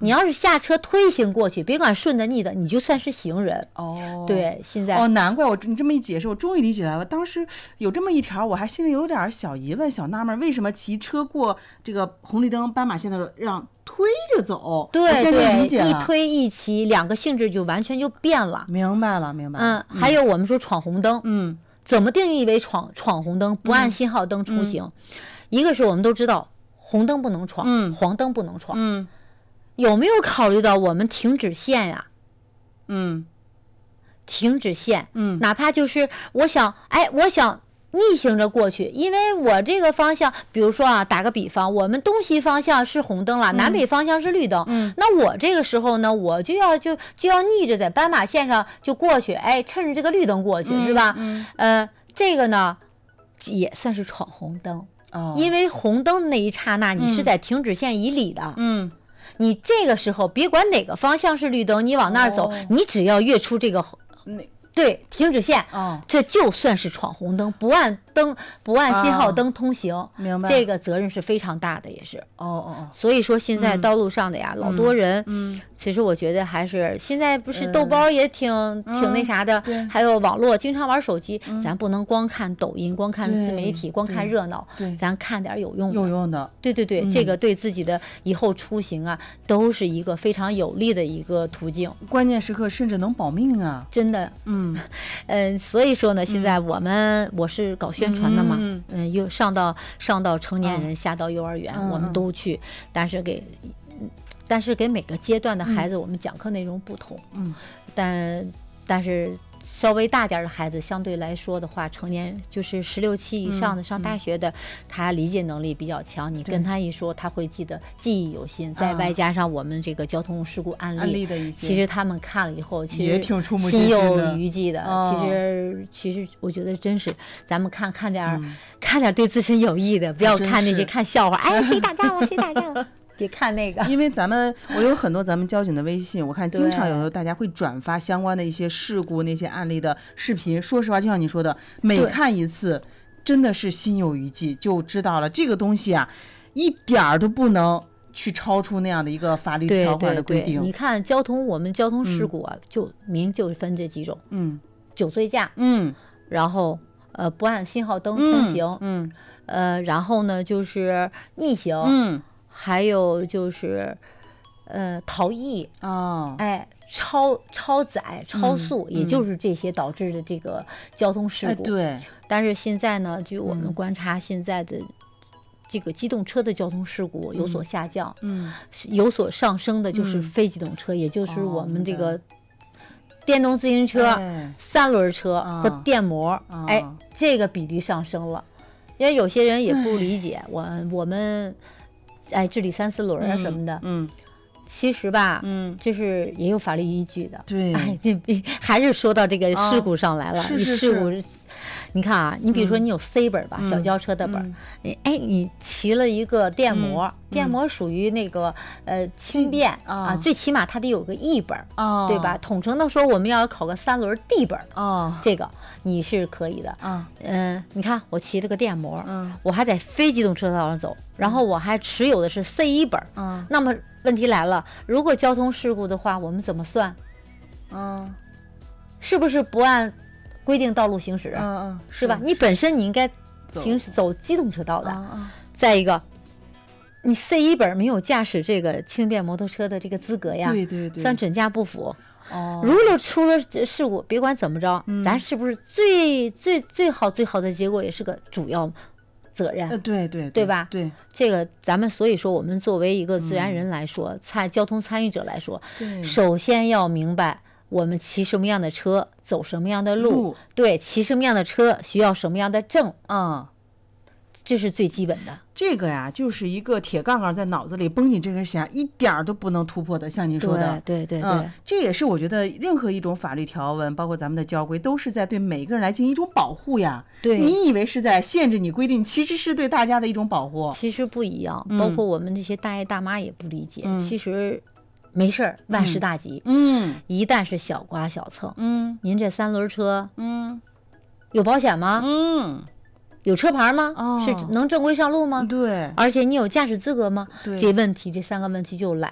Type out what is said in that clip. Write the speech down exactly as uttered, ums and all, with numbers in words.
你要是下车推行过去，别管顺的逆的，你就算是行人。 哦， 对，现在哦，难怪我你这么一解释，我终于理解了。当时有这么一条，我还心里有点小疑问、小纳闷，为什么骑车过这个红绿灯、斑马线的时候让推着走？ 对我现在理解对， 了。 一推一骑，两个性质就完全就变了。 明白了，明白了。 嗯，还有我们说闯红灯， 嗯， 怎么定义为闯闯红灯？不按信号灯出行。 嗯、 一个是我们都知道红灯不能闯， 嗯、 黄灯不能闯。 嗯， 有没有考虑到我们停止线呀、啊？ 嗯， 停止线， 嗯， 哪怕就是我想，哎，我想逆行着过去，因为我这个方向，比如说啊，打个比方，我们东西方向是红灯了， 嗯、 南北方向是绿灯， 嗯， 那我这个时候呢，我就要就就要逆着在斑马线上就过去，哎，趁着这个绿灯过去， 嗯、 是吧？ 嗯， 呃，这个呢也算是闯红灯， 哦， 因为红灯那一刹那，你是在停止线以里的， 嗯。 你这个时候别管哪个方向是绿灯，你往那儿走， 哦、 你只要越出这个那对停止线， 哦， 这就算是闯红灯，不按灯不按信号灯通行， 哦、明白？ 这个责任是非常大的，也是。 哦哦哦。 所以说现在道路上的呀， 嗯、 老多人， 嗯， 其实我觉得还是现在不是豆包也挺、嗯、挺那啥的， 对， 还有网络经常玩手机， 嗯、 咱不能光看抖音，光看自媒体，光看热闹， 对， 咱看点有用的， 有用的。 对对对、 嗯， 这个对自己的以后出行啊，都是一个非常有利的一个途径。 关键时刻甚至能保命啊！ 真的， 嗯， 嗯，所以说呢，现在我们、嗯、我是搞宣传的嘛， 嗯嗯，又上到上到成年人，嗯、下到幼儿园， 嗯、 我们都去，但是给，但是给每个阶段的孩子，我们讲课内容不同， 嗯， 但但是。稍微大点的孩子，相对来说的话，成年就是十六七以上的、 嗯、 上大学的、嗯，他理解能力比较强。你跟他一说，他会记得，记忆犹新。再外加上我们这个交通事故案例， 案例的一些其实他们看了以后，其也挺触目心惊心有余悸的。 哦、 其实，其实我觉得真是，咱们看看点、 嗯、 看点对自身有益的，不要看那些看笑话。哎，谁打架了？谁打架了？别看那个， 因为咱们我有很多咱们交警的微信，我看经常有时候大家会转发相关的一些事故那些案例的视频。说实话，就像你说的，每看一次真的是心有余悸，就知道了这个东西啊，一点儿都不能去超出那样的一个法律条款的规定。 对对对，你看交通，我们交通事故啊，嗯、就明就分这几种， 嗯， 酒醉驾， 嗯， 然后呃不按信号灯通行， 嗯，嗯呃，然后呢就是逆行， 嗯。 还有就是，呃，逃逸哦， 哎，超超载、超速、 嗯， 也就是这些导致的这个交通事故。 哎、对。 但是现在呢，据我们观察，现在的这个机动车的交通事故有所下降， 嗯， 有所上升的就是非机动车， 嗯、 也就是我们这个电动自行车、 哎、 三轮车和电摩， 哦、 哎，这个比例上升了。因为有些人也不理解，我我们。哎，治理三四轮啊什么的， 嗯，嗯其实吧， 嗯， 这是也有法律依据的。 对， 哎，你还是说到这个事故上来了。 哦、是你是事故，你看啊，你比如说你有 C 本吧， 嗯、 小轿车的本， 嗯、 你哎，你骑了一个电摩， 嗯、 电摩属于那个呃轻便、 嗯、 啊，最起码它得有个 E 本， 哦， 对吧？统称的说，我们要考个三轮 D 本， 哦， 这个你是可以的。 啊、 哦，嗯，你看我骑了个电摩， 嗯， 我还在非机动车道上走。然后我还持有的是 C 一本， 嗯， 那么问题来了，如果交通事故的话，我们怎么算？ 嗯， 是不是不按规定道路行驶？ 嗯嗯， 是吧？你本身你应该行驶走机动车道的。 嗯、 再一个，你 C 一本没有驾驶这个轻便摩托车的这个资格呀， 对对对， 算准驾不符。 哦， 如果出了事故，别管怎么着， 嗯、 咱是不是最最最好最好的结果也是个主要责任？ 呃，对对对, 对吧？ 对， 这个咱们所以说，我们作为一个自然人来说，参、嗯、交通参与者来说，首先要明白我们骑什么样的车，走什么样的路， 路对，骑什么样的车需要什么样的证， 嗯， 这是最基本的。 这个呀，就是一个铁杠杠在脑子里绷紧这根弦，一点都不能突破的。像您说的， 对对对对、 嗯，这也是我觉得任何一种法律条文，包括咱们的交规，都是在对每个人来进行一种保护呀。 对， 你以为是在限制你规定，其实是对大家的一种保护。 其实不一样， 嗯、 包括我们这些大爷大妈也不理解。 嗯、 其实没事儿，万事大吉。 嗯， 一旦是小刮小蹭， 嗯， 您这三轮车， 嗯， 有保险吗？ 嗯。 有车牌吗？ 哦， 是能正规上路吗？ 对， 而且你有驾驶资格吗？ 对， 这问题这三个问题就来